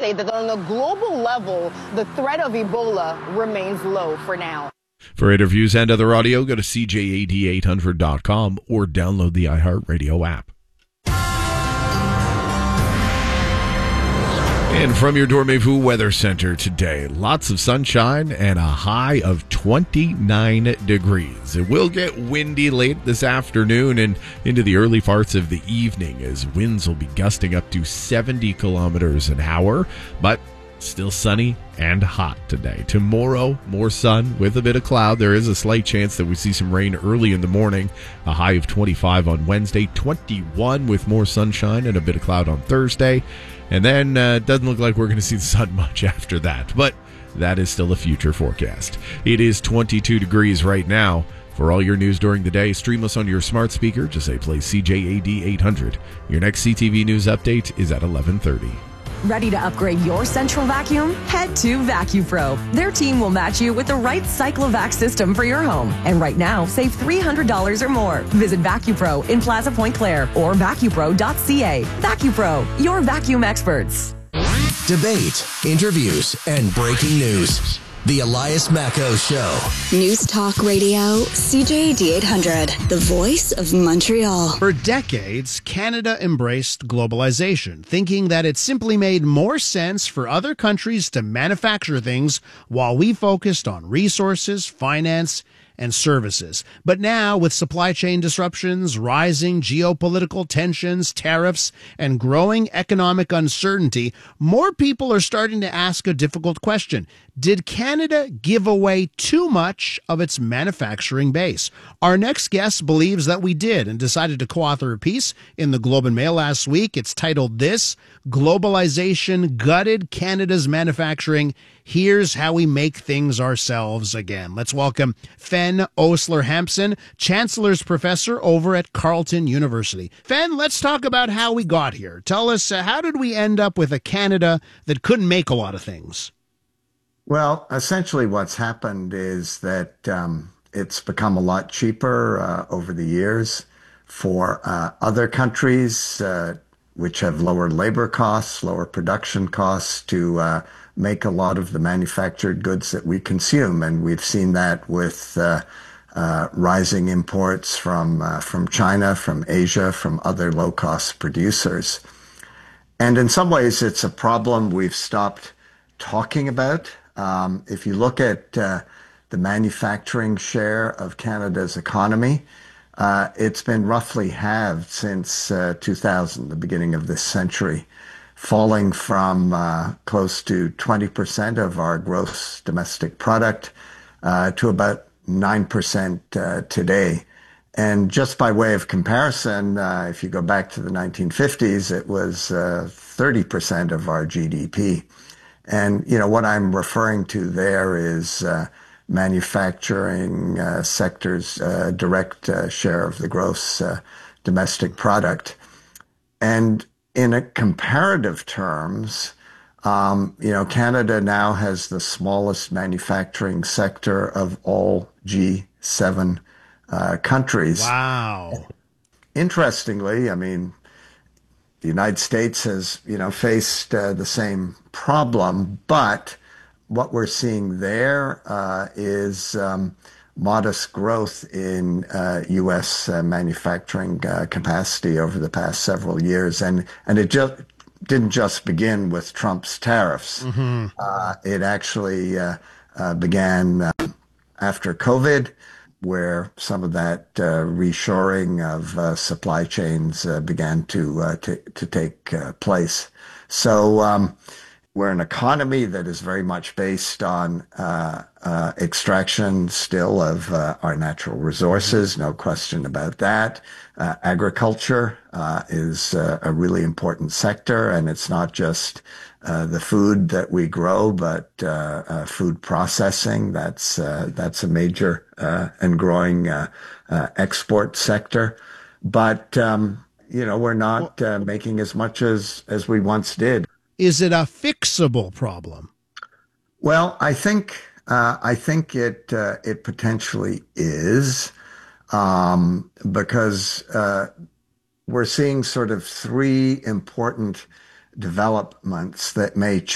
say that on a global level, the threat of Ebola remains low for now. For interviews and other audio, go to CJAD800.com or download the iHeartRadio app. And from your Dormez-vous Weather Center today, lots of sunshine and a high of 29 degrees. It will get windy late this afternoon and into the early parts of the evening as winds will be gusting up to 70 kilometers an hour, but still sunny and hot today. Tomorrow, more sun with a bit of cloud. There is a slight chance that we see some rain early in the morning. A high of 25 on Wednesday, 21 with more sunshine and a bit of cloud on Thursday. And then it doesn't look like we're going to see the sun much after that. But that is still a future forecast. It is 22 degrees right now. For all your news during the day, stream us on your smart speaker. Just say play CJAD 800. Your next CTV News update is at 11:30. Ready to upgrade your central vacuum? Head to VacuPro. Their team will match you with the right Cyclovac system for your home. And right now, save $300 or more. Visit VacuPro in Plaza Point Claire or vacupro.ca. VacuPro, your vacuum experts. Debate, interviews, and breaking news. The Elias Macco Show. News Talk Radio, CJAD 800, the voice of Montreal. For decades, Canada embraced globalization, thinking that it simply made more sense for other countries to manufacture things while we focused on resources, finance, and services. But now, with supply chain disruptions, rising geopolitical tensions, tariffs, and growing economic uncertainty, more people are starting to ask a difficult question. Did Canada give away too much of its manufacturing base? Our next guest believes that we did and decided to co-author a piece in the Globe and Mail last week. It's titled This: Globalization Gutted Canada's Manufacturing. Here's how we make things ourselves again. Let's welcome Fen Osler-Hampson, Chancellor's Professor over at Carleton University. Fen, let's talk about how we got here. Tell us, how did we end up with a Canada that couldn't make a lot of things? Well, essentially what's happened is that it's become a lot cheaper over the years for other countries which have lower labor costs, lower production costs to make a lot of the manufactured goods that we consume. And we've seen that with rising imports from China, from Asia, from other low-cost producers. And in some ways, it's a problem we've stopped talking about. If you look at the manufacturing share of Canada's economy, it's been roughly halved since 2000, the beginning of this century, falling from close to 20% of our gross domestic product to about 9% today. And just by way of comparison, if you go back to the 1950s, it was 30% of our GDP. And, you know, what I'm referring to there is manufacturing sector's direct share of the gross domestic product. And in a comparative terms, you know, Canada now has the smallest manufacturing sector of all G7 countries. Wow. Interestingly, I mean, the United States has, you know, faced the same problem, but what we're seeing there is modest growth in U.S. manufacturing capacity over the past several years, and it just didn't just begin with Trump's tariffs. Mm-hmm. It actually began after COVID, where some of that reshoring of supply chains began to take place. So we're an economy that is very much based on extraction still of our natural resources, no question about that. Agriculture is a really important sector, and it's not just the food that we grow, but food processing. That's a major and growing export sector. But you know, we're not making as much as we once did. Is it a fixable problem? Well, I think it potentially is, because we're seeing sort of three important developments that may